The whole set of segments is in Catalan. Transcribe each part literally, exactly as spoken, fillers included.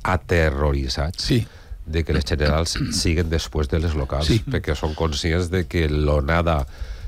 aterroritzats sí. de que les generals siguen després de les locals, sí. perquè són conscients de que l'onada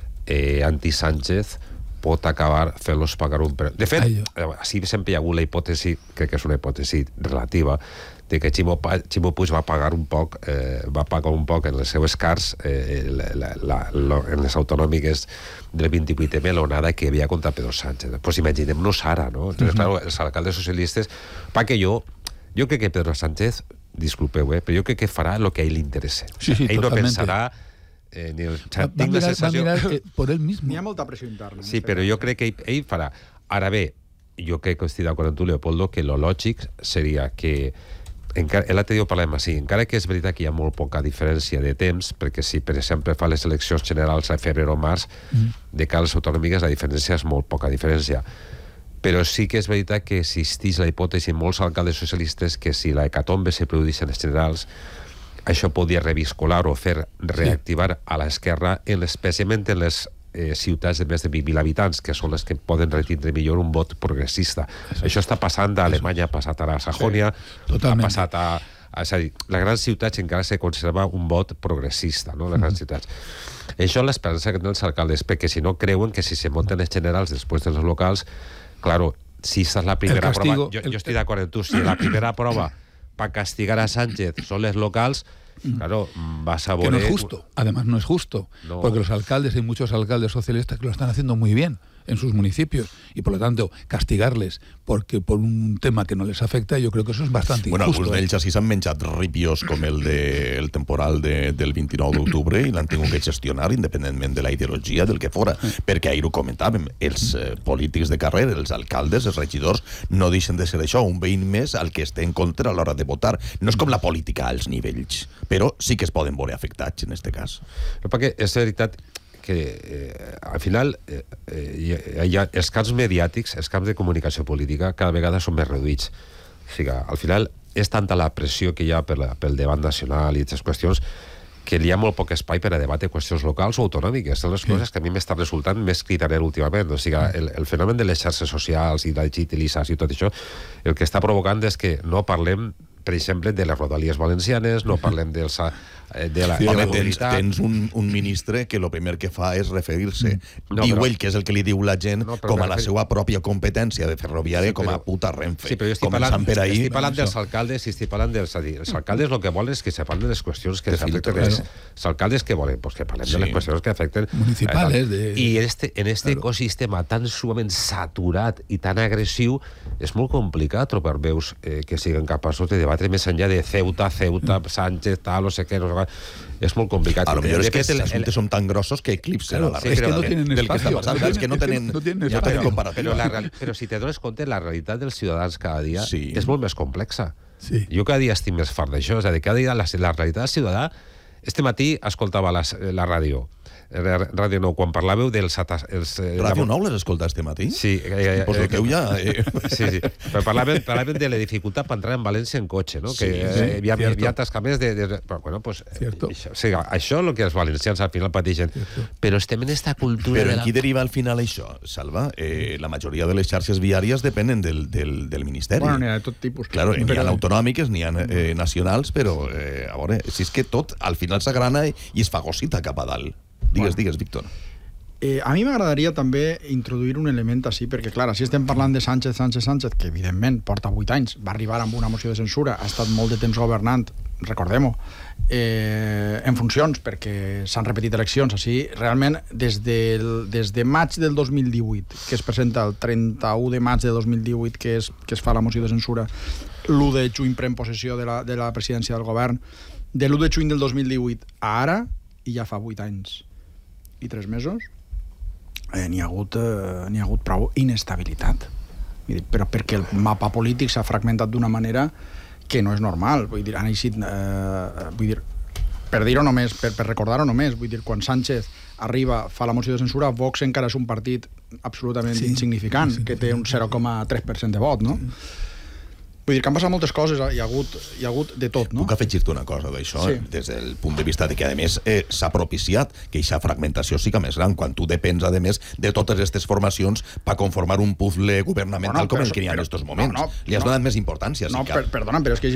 eh, anti-Sánchez pot acabar fent-los pagar un preu. De fet, sí sempre hi ha hagut la hipòtesi, crec que és una hipòtesi relativa, de que Ximo, Ximo Puig va pagar un poc eh, va pagar un poc en les seues cars eh, la, la, la, la, en les autonòmiques del vint-i-vuit eme l'onada que havia contra Pedro Sánchez. Pues imaginem-nos ara, no? Entonces, uh-huh. claro, els alcaldes socialistes, perquè jo jo crec que Pedro Sánchez, disculpeu, eh, però jo crec que farà el que a ell li interessa. Sí, sí, ell totalmente. no pensarà eh, ni el... O sea, va, tinc va la mirar, sensació... va mirar que por ell mismo. N'hi ha molta pressió interna. Sí, però jo crec que ell, ell farà. Ara bé, jo crec que estic d'acord amb tu, Leopoldo, que lo lògic seria que encara, l'altre dia ho parlem així, encara que és veritat que hi ha molt poca diferència de temps, perquè si, per exemple, fa les eleccions generals a febrer o març, mm. de cara a les autonòmiques la diferència és molt poca diferència. Però sí que és veritat que existeix la hipòtesi en molts alcaldes socialistes que si la hecatombe se produís en les generals, això podia reviscolar o fer reactivar sí. a l'esquerra, especialment en les eh, ciutats de més de vint mil habitants, que són les que poden retindre millor un vot progressista. Eso. Això està passant a Alemanya, ha passat a la Sajònia, sí. ha passat a... a és a dir, les grans ciutats encara se conserva un vot progressista, no? Les grans mm. ciutats. Això és l'esperança que tenen els alcaldes, perquè si no creuen que si se monten els generals després dels locals, claro, si esta es la primera castigo, prova, jo, jo estic d'acord amb tu, si la primera prova para castigar a Sánchez son los locals, claro, vas a volver... Que no es justo, además no es justo, no. porque los alcaldes, hay muchos alcaldes socialistas que lo están haciendo muy bien en sus municipios, y por lo tanto, castigarles porque por un tema que no les afecta, yo creo que eso es bastante bueno, injusto. Bueno, alguns d'ells així s'han menjat ripios com el de el temporal de, del vint-i-nou d'octubre i l'han tingut que gestionar independentment de la ideologia, del que fora, sí. perquè ahir ho comentàvem, els eh, polítics de carrer, els alcaldes, els regidors, no deixen de ser això, un veïn més al que esté en contra a l'hora de votar. No és com la política als nivells, però sí que es poden veure afectats en aquest cas. Però perquè és veritat que eh, al final eh, eh, hi ha, els camps mediàtics, els camps de comunicació política cada vegada són més reduïts. O sigui, al final és tanta la pressió que hi ha per la, pel debat nacional i aquestes qüestions que hi ha molt poc espai per a debatre qüestions locals o autonòmiques. Són les coses que a mi m'està resultant més critarel últimament. O sigui, el, el fenomen de les xarxes socials i la digitalització i tot això, el que està provocant és que no parlem, per exemple, de les rodalies valencianes, no parlem dels, de la, sí, de la home, tens, tens un, un ministre que el primer que fa és referir-se, no, diu però, ell, que és el que li diu la gent, no, com a la seva pròpia competència de ferroviària, sí, però, com a puta Renfe. Sí, però jo estic parlant, ahí, estic parlant no, dels alcaldes i estic parlant dels... Dir, els alcaldes el que volen és que se parlen de les qüestions que afecten. Els, els alcaldes que volen? Pues que parlem sí. de les qüestions que afecten... Municipales. Eh, de... I este, en este claro. ecosistema tan sumament saturat i tan agressiu, és molt complicat trobar veus eh, que siguin capaços de debatre més enllà de Ceuta, Ceuta, Sánchez, tal, no sé què, no sé què. És molt complicat. A lo millor és que els assumptes són tan grossos que eclipsen claro, a la sí, resta no del, del que està passant. És que no tenen, no tenen ja tenen comparativa. Però, la, però si te dones compte, la realitat dels ciutadans cada dia sí. és molt més complexa. Sí. Jo cada dia estic més fart d'això. És a dir, cada dia la, la realitat del ciutadà... Este matí escoltava la, la ràdio, Ràdio Nou, quan parlàveu dels... Els, Ràdio Nou les escolta este matí? Sí. Eh, pues el teu ja... Eh. Sí, sí. Però parlàvem, parlàvem de la dificultat per entrar en València en cotxe, no? Sí, que sí, eh, hi havia, havia tascaments de... de però, bueno, pues... Cierto. Això, o sigui, això és el que els valencians al final pateixen. Cierto. Però estem en esta cultura... Però de en la... qui deriva al final això, Salva? Eh, la majoria de les xarxes viàries depenen del, del, del Ministeri. Bueno, n'hi ha de tot tipus. Claro, n'hi ha autonòmiques, n'hi ha eh, nacionals, però, eh, a veure, si és que tot al final s'agrana i es fagocita cap a dalt. Digues, bueno. digues, Víctor. Eh, a mi m'agradaria també introduir un element així, perquè, clar, si estem parlant de Sánchez, Sánchez, Sánchez, que evidentment porta vuit anys, va arribar amb una moció de censura, ha estat molt de temps governant, recordem-ho, eh, en funcions, perquè s'han repetit eleccions, així, realment, des, del, des de maig del dos mil divuit, que es presenta el trenta-u de maig de dos mil divuit, que es, que es fa la moció de censura, l'u de juny pren possessió de la, de la presidència del govern, de l'u de juny del dos mil divuit a ara, i ja fa vuit anys i tres mesos, eh, n'hi ha hagut, eh, n'hi ha hagut prou inestabilitat. Vull dir, però perquè el mapa polític s'ha fragmentat d'una manera que no és normal. Vull dir, han eixit, eh, vull dir, per dir-ho només, per, per recordar-ho només, vull dir, quan Sánchez arriba, fa la moció de censura, Vox encara és un partit absolutament sí, insignificant, sí, sí, que té un zero coma tres per cent de vot, no? Sí. Vull dir que han passat moltes coses, hi ha hagut, hi ha hagut de tot, no? Puc afegir-te una cosa d'això, sí. des del punt de vista de que, a més, eh, s'ha propiciat que aquesta fragmentació siga més gran, quan tu depens, a més, de totes aquestes formacions per conformar un puzzle governamental bueno, com el que n'hi ha en aquests moments. No, no, Li has no, donat més importància, no, sí que... per, perdona, però és que